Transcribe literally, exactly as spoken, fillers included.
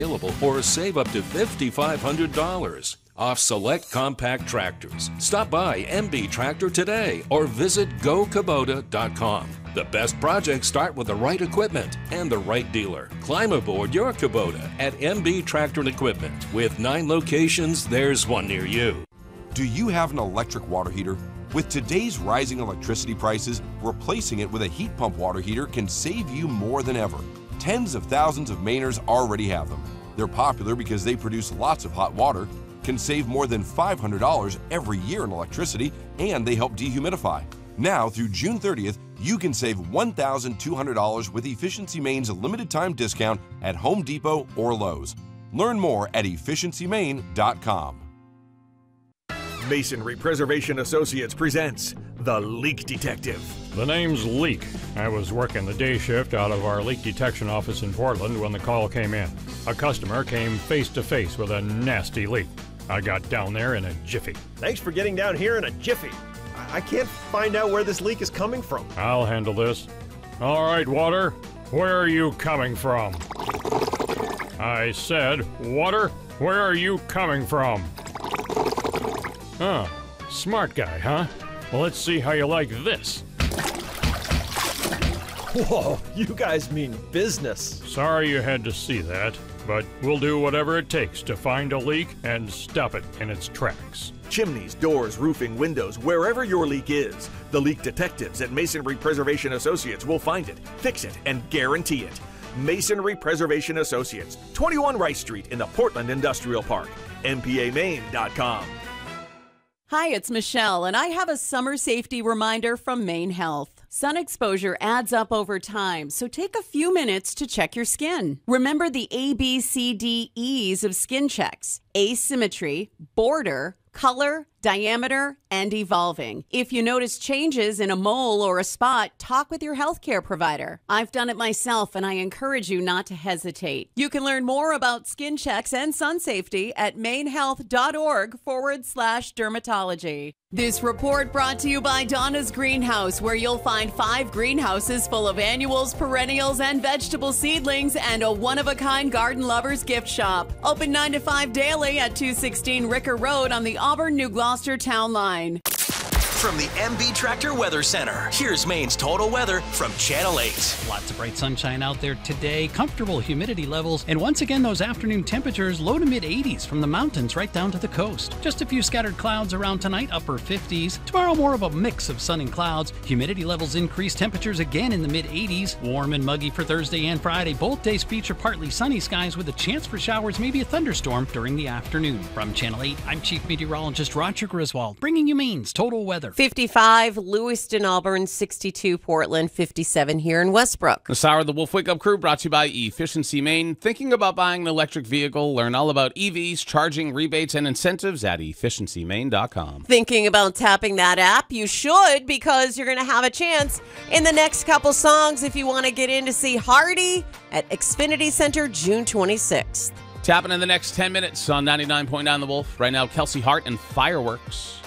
available or save up to five thousand five hundred dollars off select compact tractors. Stop by M B Tractor today or visit go kubota dot com. The best projects start with the right equipment and the right dealer. Climb aboard your Kubota at M B Tractor and Equipment. With nine locations, there's one near you. Do you have an electric water heater? With today's rising electricity prices, replacing it with a heat pump water heater can save you more than ever. Tens of thousands of Mainers already have them. They're popular because they produce lots of hot water, can save more than five hundred dollars every year in electricity, and they help dehumidify. Now, through June thirtieth, you can save one thousand two hundred dollars with Efficiency Maine's limited time discount at Home Depot or Lowe's. Learn more at efficiency maine dot com. Masonry Preservation Associates presents The Leak Detective. The name's Leak. I was working the day shift out of our leak detection office in Portland when the call came in. A customer came face to face with a nasty leak. I got down there in a jiffy. Thanks for getting down here in a jiffy. I, I can't find out where this leak is coming from. I'll handle this. All right, water, where are you coming from? I said, water, where are you coming from? Huh, smart guy, huh? Well, let's see how you like this. Whoa, you guys mean business. Sorry you had to see that, but we'll do whatever it takes to find a leak and stop it in its tracks. Chimneys, doors, roofing, windows, wherever your leak is, the leak detectives at Masonry Preservation Associates will find it, fix it, and guarantee it. Masonry Preservation Associates, twenty-one Rice Street in the Portland Industrial Park. M P A Maine dot com. Hi, it's Michelle, and I have a summer safety reminder from Maine Health. Sun exposure adds up over time, so take a few minutes to check your skin. Remember the A, B, C, D, E's of skin checks: asymmetry, border, color, diameter, and evolving. If you notice changes in a mole or a spot, talk with your healthcare provider. I've done it myself, and I encourage you not to hesitate. You can learn more about skin checks and sun safety at mainehealth.org forward slash dermatology. This report brought to you by Donna's Greenhouse, where you'll find five greenhouses full of annuals, perennials, and vegetable seedlings, and a one-of-a-kind garden lovers gift shop. Open nine to five daily at two sixteen Ricker Road on the Auburn-New Gloucester Town Line. From the M B Tractor Weather Center, here's Maine's total weather from Channel eight. Lots of bright sunshine out there today, comfortable humidity levels, and once again those afternoon temperatures low to mid eighties from the mountains right down to the coast. Just a few scattered clouds around tonight, upper fifties. Tomorrow more of a mix of sun and clouds. Humidity levels increase, temperatures again in the mid eighties. Warm and muggy for Thursday and Friday. Both days feature partly sunny skies with a chance for showers, maybe a thunderstorm during the afternoon. From Channel eight, I'm Chief Meteorologist Roger Griswold, bringing you Maine's total weather. fifty-five, Lewiston, Auburn, sixty-two, Portland, fifty-seven here in Westbrook. This hour of the Wolf Wake Up Crew brought to you by Efficiency Maine. Thinking about buying an electric vehicle? Learn all about E Vs, charging, rebates, and incentives at efficiency maine dot com. Thinking about tapping that app? You should, because you're going to have a chance in the next couple songs if you want to get in to see Hardy at Xfinity Center June twenty-sixth. Tapping in the next ten minutes on ninety-nine point nine The Wolf. Right now, Kelsey Hart and Fireworks.